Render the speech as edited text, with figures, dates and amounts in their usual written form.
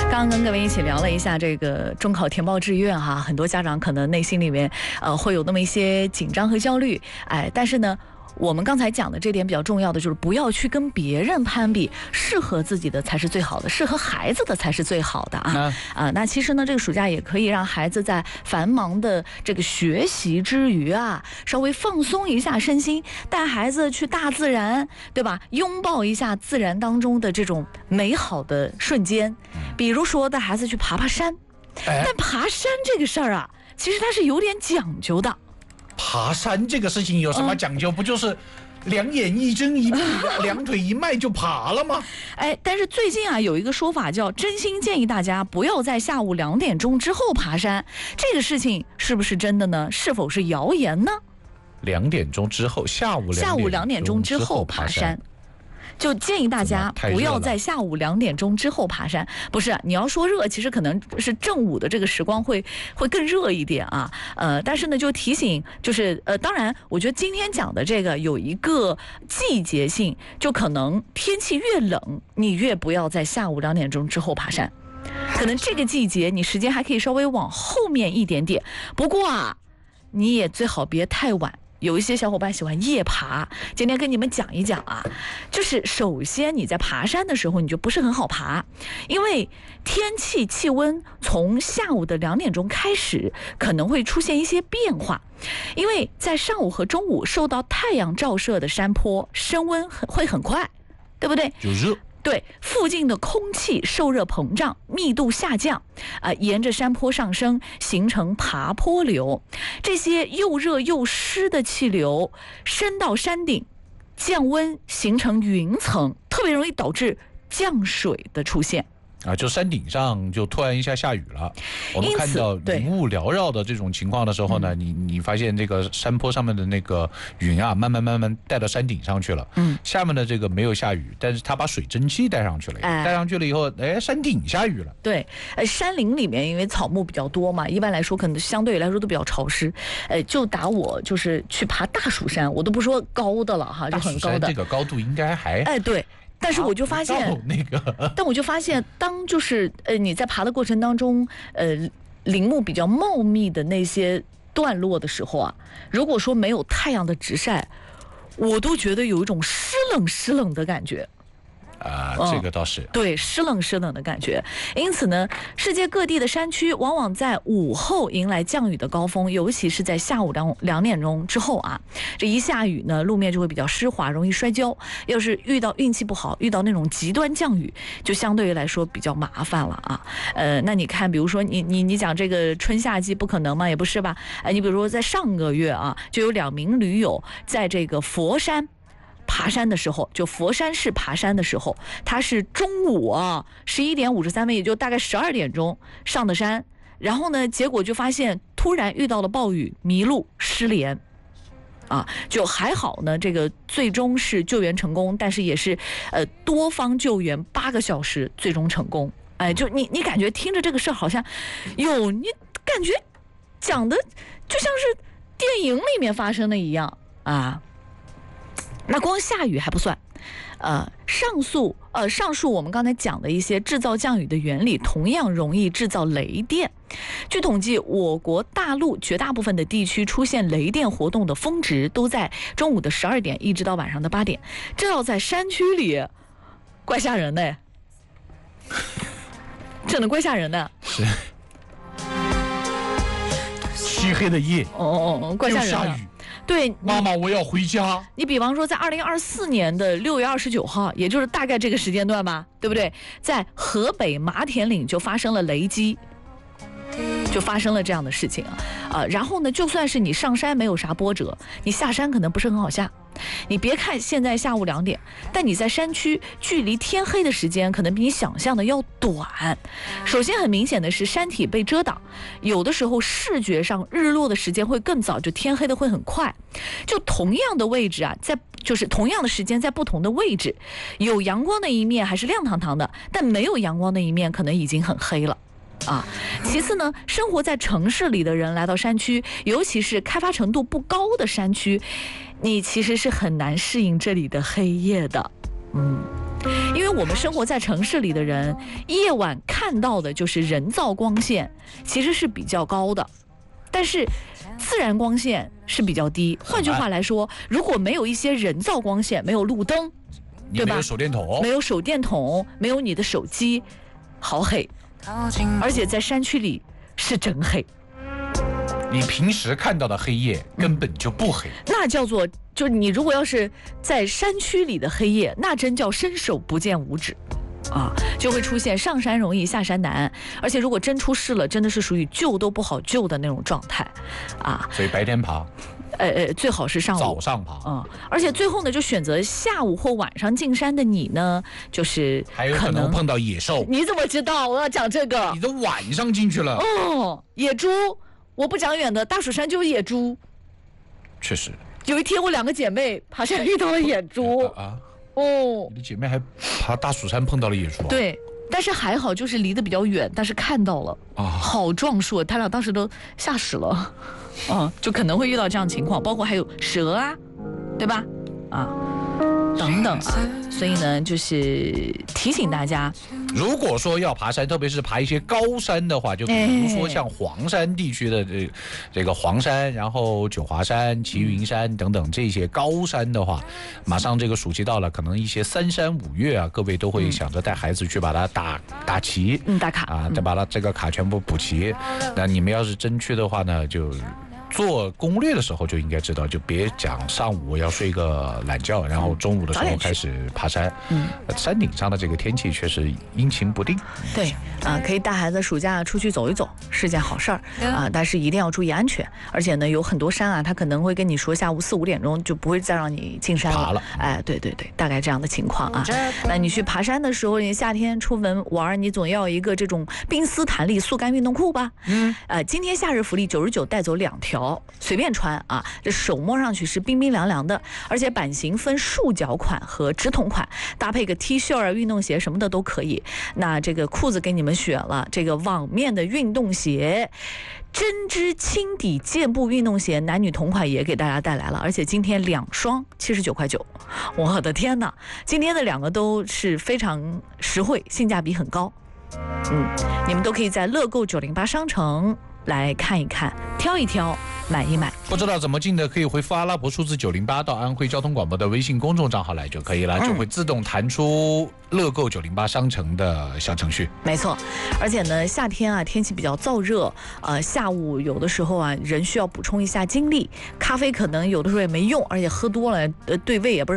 刚刚跟各位一起聊了一下这个中考填报志愿哈，很多家长可能内心里面会有那么一些紧张和焦虑，但是呢，我们刚才讲的这点比较重要的就是不要去跟别人攀比，适合自己的才是最好的，适合孩子的才是最好的那其实呢，这个暑假也可以让孩子在繁忙的这个学习之余稍微放松一下身心，带孩子去大自然，对吧？拥抱一下自然当中的这种美好的瞬间，比如说带孩子去爬爬山。但爬山这个事儿其实它是有点讲究的。 爬山这个事情有什么讲究？不就是两眼一睁一闭，两腿一迈就爬了吗？ 但是最近有一个说法叫真心建议大家不要在下午2点钟之后爬山，这个事情是不是真的呢？是否是谣言呢 ？2点钟之后，下午2点钟之后爬山。 就建议大家不要在下午2点钟之后爬山。不是，你要说热，其实可能是正午的这个时光会更热一点但是呢，就提醒，就是当然，我觉得今天讲的这个有一个季节性，就可能天气越冷，你越不要在下午2点钟之后爬山。可能这个季节你时间还可以稍微往后面一点点，不过你也最好别太晚。有一些小伙伴喜欢夜爬，今天跟你们讲一讲就是首先你在爬山的时候你就不是很好爬，因为天气气温从下午的2点钟开始可能会出现一些变化，因为在上午和中午受到太阳照射的山坡升温会很快，对不对？ 就热。 对，附近的空气受热膨胀，密度下降，沿着山坡上升，形成爬坡流。这些又热又湿的气流升到山顶，降温，形成云层，特别容易导致降水的出现。 就山顶上就突然一下下雨了，我们看到云雾缭绕的这种情况的时候呢，你发现这个山坡上面的那个云慢慢带到山顶上去了，下面的这个没有下雨，但是它把水蒸气带上去了，带上去了以后，山顶下雨了。对， 山林里面因为草木比较多嘛，一般来说可能相对来说都比较潮湿，就打我就是去爬大蜀山，我都不说高的了就很高的， 这个高度应该还对。但是我就发现，但我就发现，当就是你在爬的过程当中，林木比较茂密的那些段落的时候如果说没有太阳的直晒，我都觉得有一种湿冷的感觉。 这个倒是对，湿冷的感觉。因此呢，世界各地的山区往往在午后迎来降雨的高峰，尤其是在下午2点钟之后这一下雨呢，路面就会比较湿滑，容易摔跤。要是遇到运气不好，遇到那种极端降雨，就相对于来说比较麻烦了那你看，比如说你讲这个春夏季不可能吗？也不是吧？你比如说在上个月就有2名驴友在这个佛山爬山的时候，就佛山市爬山的时候，他是中午11点53分，也就大概12点钟上的山，然后呢，结果就发现突然遇到了暴雨，迷路失联就还好呢，这个最终是救援成功，但是也是多方救援8个小时最终成功。就你感觉听着这个事儿好像你感觉讲的就像是电影里面发生的一样那光下雨还不算，上述我们刚才讲的一些制造降雨的原理，同样容易制造雷电。据统计，我国大陆绝大部分的地区出现雷电活动的峰值都在中午的12点一直到晚上的8点，这要在山区里，怪吓人的，真的怪吓人的。 是。漆黑的夜， 怪吓人的。 又下雨。 对， 妈妈，我要回家。 你比方说，在2024年的6月29号，也就是大概这个时间段吧，对不对？在河北马田岭就发生了雷击，就发生了这样的事情然后呢，就算是你上山没有啥波折，你下山可能不是很好下。你别看现在下午2点，但你在山区距离天黑的时间可能比你想象的要短。首先很明显的是山体被遮挡，有的时候视觉上日落的时间会更早，就天黑的会很快。就同样的位置就是同样的时间在不同的位置，有阳光的一面还是亮堂堂的，但没有阳光的一面可能已经很黑了。其次呢，生活在城市里的人来到山区，尤其是开发程度不高的山区，你其实是很难适应这里的黑夜的。 因为我们生活在城市里的人，夜晚看到的就是人造光线，其实是比较高的，但是自然光线是比较低。换句话来说，如果没有一些人造光线，没有路灯，对吧？ 没有手电筒， 没有手电筒，没有你的手机，好黑。而且在山区里是真黑。 你平时看到的黑夜根本就不黑， 那叫做，就你如果要是在山区里的黑夜，那真叫伸手不见五指啊，就会出现上山容易下山难，而且如果真出事了，真的是属于救都不好救的那种状态啊。 所以白天爬， 最好是上午早上爬， 而且最后呢，就选择下午或晚上进山的你呢，就是还有可能碰到野兽。 你怎么知道我要讲这个？ 你都晚上进去了。 哦，野猪。我不讲远的，大蜀山就有野猪。 确实， 有一天我2个姐妹爬山遇到了野猪。 你的姐妹还爬大蜀山碰到了野猪。 对，但是还好，就是离得比较远，但是看到了好壮硕，他俩当时都吓死了。就可能会遇到这样的情况，包括还有蛇啊，对吧？等等啊，所以呢，就是提醒大家， 如果说要爬山，特别是爬一些高山的话，就比如说像黄山地区的这个黄山，然后九华山、齐云山等等这些高山的话，马上这个暑期到了，可能一些3山5岳啊，各位都会想着带孩子去把它打齐， 打卡啊， 再把它这个卡全部补齐。那你们要是真去的话呢，就做攻略的时候就应该知道，就别讲上午要睡个懒觉，然后中午的时候开始爬山。山顶上的这个天气确实阴晴不定。 对可以带孩子暑假出去走一走是件好事儿但是一定要注意安全。而且呢，有很多山他可能会跟你说下午4、5点钟就不会再让你进山了。对，大概这样的情况那你去爬山的时候，你夏天出门玩，你总要一个这种冰丝弹力速干运动裤吧？今天夏日福利99带走2条。随便穿这手摸上去是冰冰凉凉的，而且版型分束脚款和直筒款，搭配个 T 恤运动鞋什么的都可以。那这个裤子给你们选了，这个网面的运动鞋，针织轻底健步运动鞋，男女同款也给大家带来了，而且今天2双79.9块，我的天哪！今天的2个都是非常实惠，性价比很高。你们都可以在乐购908商城来看一看，挑一挑，买一买。 不知道怎么进的，可以回复阿拉伯数字908到安徽交通广播的微信公众账号来就可以了，就会自动弹出乐购908商城的小程序。 没错，而且呢，夏天天气比较燥热，下午有的时候人需要补充一下精力，咖啡可能有的时候也没用，而且喝多了对胃也不是